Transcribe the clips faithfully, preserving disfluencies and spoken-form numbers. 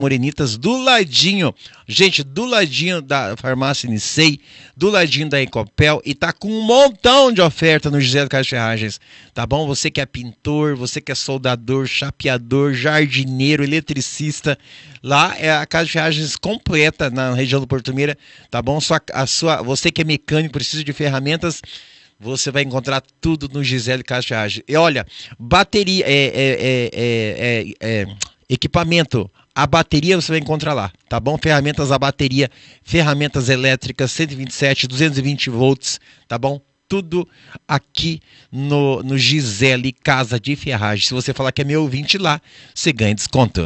Morenitas, do ladinho, gente, do ladinho da farmácia Nicei, do ladinho da Ecopel, e tá com um montão de oferta no Gisele Casa de Ferragens, tá bom? Você que é pintor, você que é soldador, chapeador, jardineiro, eletricista, lá é a Casa de Ferragens completa na região do Porto Meira, tá bom? Sua, a sua, você que é mecânico, precisa de ferramentas, você vai encontrar tudo no Gisele Casa de Ferragens. E olha, bateria, é, é, é, é, é, é equipamento, a bateria você vai encontrar lá, tá bom? Ferramentas a bateria, ferramentas elétricas, cento e vinte e sete, duzentos e vinte volts, tá bom? Tudo aqui no, no Gisele Casa de Ferragens. Se você falar que é meu ouvinte lá, você ganha desconto.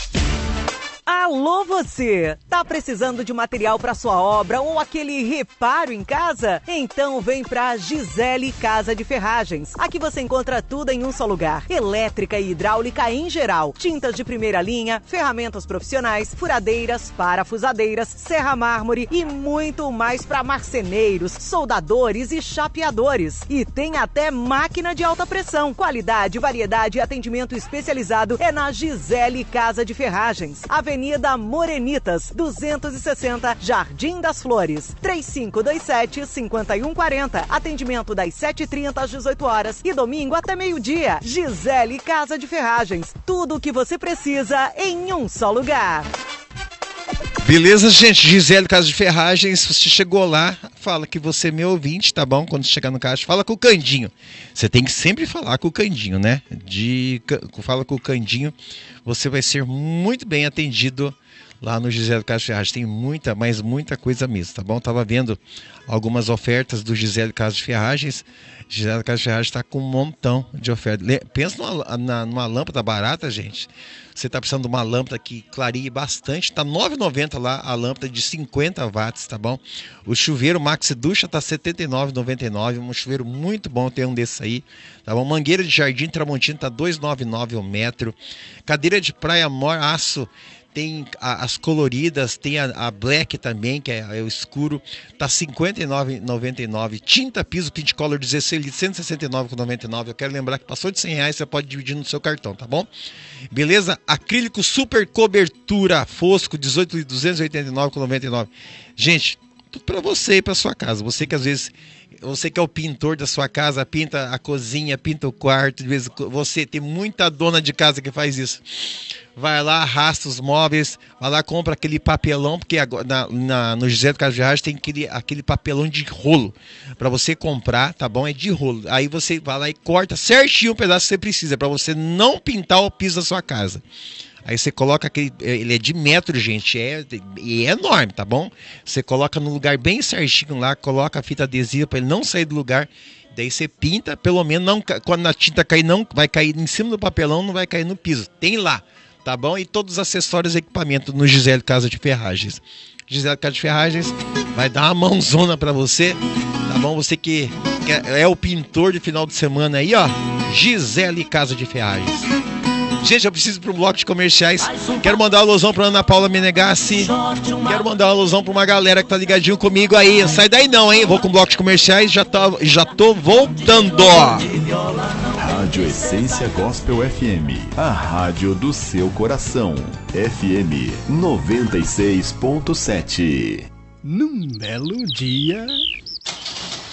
Alô você! Tá precisando de material para sua obra ou aquele reparo em casa? Então vem pra Gisele Casa de Ferragens. Aqui você encontra tudo em um só lugar. Elétrica e hidráulica em geral. Tintas de primeira linha, ferramentas profissionais, furadeiras, parafusadeiras, serra mármore e muito mais para marceneiros, soldadores e chapeadores. E tem até máquina de alta pressão. Qualidade, variedade e atendimento especializado é na Gisele Casa de Ferragens. Avenida Morenitas, duzentos e sessenta, Jardim das Flores. três cinco dois sete, cinco um quatro zero. Atendimento das sete e trinta às dezoito horas e domingo até meio-dia. Gisele Casa de Ferragens. Tudo o que você precisa em um só lugar. Beleza, gente? Gisele Casa de Ferragens, se você chegou lá, fala que você é meu ouvinte, tá bom? Quando você chegar no caixa, fala com o Candinho. Você tem que sempre falar com o Candinho, né? De, fala com o Candinho, você vai ser muito bem atendido lá no Gisele Casa de Ferragens. Tem muita, mas muita coisa mesmo, tá bom? Tava vendo algumas ofertas do Gisele Casa de Ferragens. Gisele Casa de Ferragens está com um montão de ofertas. Pensa numa, na, numa lâmpada barata, gente. Você está precisando de uma lâmpada que clareie bastante. Está nove reais e noventa centavos lá, a lâmpada de cinquenta watts, tá bom? O chuveiro Maxi Ducha está setenta e nove reais e noventa e nove centavos. Um chuveiro muito bom, tem um desse aí, tá bom? Mangueira de jardim Tramontina está dois reais e noventa e nove centavos o metro. Cadeira de praia Mor Aço. Tem a, as coloridas, tem a, a black também, que é, é o escuro, tá cinquenta e nove reais e noventa e nove centavos. Tinta piso Pint Color dezesseis litros, cento e sessenta e nove reais e noventa e nove centavos. Eu quero lembrar que passou de cem reais, você pode dividir no seu cartão, tá bom? Beleza? Acrílico super cobertura fosco, dezoito litros, duzentos e oitenta e nove reais e noventa e nove centavos. Gente, tudo pra você e pra sua casa. Você que às vezes... Você que é o pintor da sua casa, pinta a cozinha, pinta o quarto, de vez em quando, você tem muita dona de casa que faz isso. Vai lá, arrasta os móveis, vai lá, compra aquele papelão, porque agora, na, na, no Gisele Casa de Ferragens tem aquele, aquele papelão de rolo para você comprar, tá bom? É de rolo. Aí você vai lá e corta certinho o pedaço que você precisa, para você não pintar o piso da sua casa. Aí você coloca aquele, ele é de metro, gente, é, é enorme, tá bom? Você coloca no lugar bem certinho lá, coloca a fita adesiva para ele não sair do lugar, daí você pinta, pelo menos não, quando a tinta cair, não vai cair em cima do papelão, não vai cair no piso. Tem lá, tá bom? E todos os acessórios e equipamentos no Gisele Casa de Ferragens. Gisele Casa de Ferragens vai dar uma mãozona para você, tá bom? Você que, que é o pintor de final de semana aí, ó, Gisele Casa de Ferragens. Gente, eu preciso para um bloco de comerciais. Quero mandar uma alusão para Ana Paula Menegassi. Quero mandar uma alusão para uma galera que tá ligadinho comigo aí. Sai daí não, hein? Vou com o bloco de comerciais, já, tá, já tô voltando. Rádio Essência Gospel F M, a rádio do seu coração. F M noventa e seis ponto sete. Num belo dia...